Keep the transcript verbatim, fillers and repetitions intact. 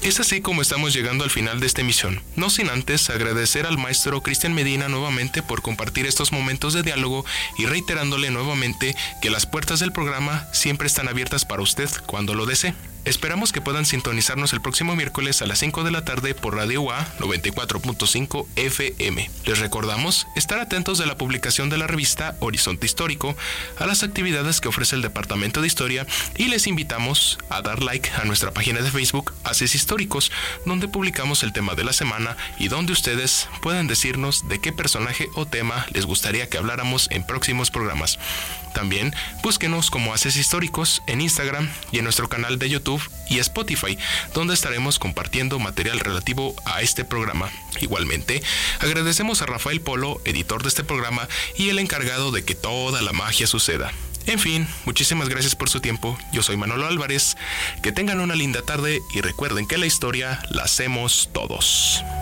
Es así como estamos llegando al final de esta emisión, no sin antes agradecer al maestro Cristian Medina nuevamente por compartir estos momentos de diálogo y reiterándole nuevamente que las puertas del programa siempre están abiertas para usted cuando lo desee. Esperamos que puedan sintonizarnos el próximo miércoles a las cinco de la tarde por Radio U A noventa y cuatro punto cinco F M. Les recordamos estar atentos de la publicación de la revista Horizonte Histórico, a las actividades que ofrece el Departamento de Historia y les invitamos a dar like a nuestra página de Facebook Haces Históricos, donde publicamos el tema de la semana y donde ustedes pueden decirnos de qué personaje o tema les gustaría que habláramos en próximos programas. También búsquenos como Haces Históricos en Instagram y en nuestro canal de YouTube y Spotify, donde estaremos compartiendo material relativo a este programa. Igualmente, agradecemos a Rafael Polo, editor de este programa y el encargado de que toda la magia suceda. En fin, muchísimas gracias por su tiempo. Yo soy Manolo Álvarez. Que tengan una linda tarde y recuerden que la historia la hacemos todos.